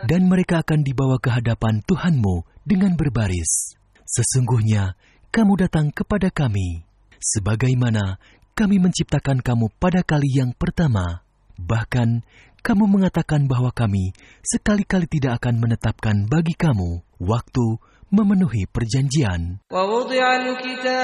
Dan mereka akan dibawa ke hadapan Tuhanmu dengan berbaris. Sesungguhnya kamu datang kepada kami, sebagaimana kami menciptakan kamu pada kali yang pertama. Bahkan kamu mengatakan bahwa kami sekali-kali tidak akan menetapkan bagi kamu waktu memenuhi perjanjian.